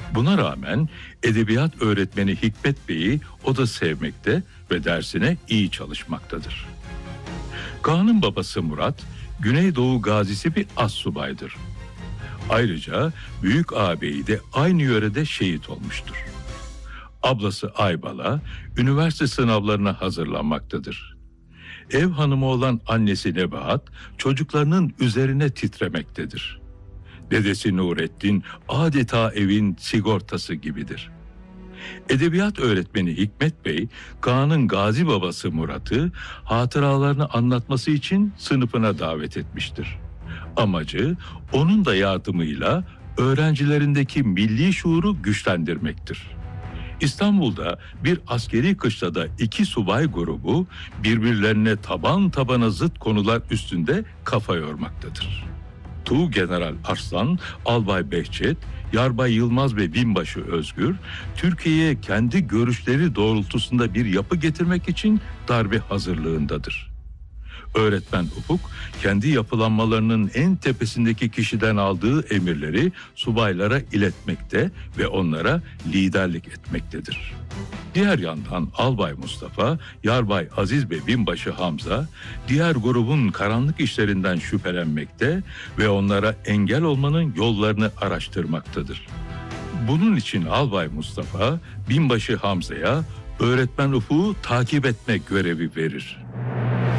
Buna rağmen edebiyat öğretmeni Hikmet Bey'i o da sevmekte ve dersine iyi çalışmaktadır. Kaan'ın babası Murat, Güneydoğu gazisi bir astsubaydır. Ayrıca büyük ağabeyi de aynı yörede şehit olmuştur. Ablası Aybala, üniversite sınavlarına hazırlanmaktadır. Ev hanımı olan annesi Nebahat, çocuklarının üzerine titremektedir. Dedesi Nurettin adeta evin sigortası gibidir. Edebiyat öğretmeni Hikmet Bey, Kaan'ın gazi babası Murat'ı hatıralarını anlatması için sınıfına davet etmiştir. Amacı onun da yardımıyla öğrencilerindeki milli şuuru güçlendirmektir. İstanbul'da bir askeri kışlada iki subay grubu birbirlerine taban tabana zıt konular üstünde kafa yormaktadır. Tuğgeneral Arslan, Albay Behçet, Yarbay Yılmaz ve Binbaşı Özgür, Türkiye'ye kendi görüşleri doğrultusunda bir yapı getirmek için darbe hazırlığındadır. Öğretmen Ufuk, kendi yapılanmalarının en tepesindeki kişiden aldığı emirleri subaylara iletmekte ve onlara liderlik etmektedir. Diğer yandan Albay Mustafa, Yarbay Aziz ve Binbaşı Hamza, diğer grubun karanlık işlerinden şüphelenmekte ve onlara engel olmanın yollarını araştırmaktadır. Bunun için Albay Mustafa, Binbaşı Hamza'ya öğretmen Ufuk'u takip etme görevi verir.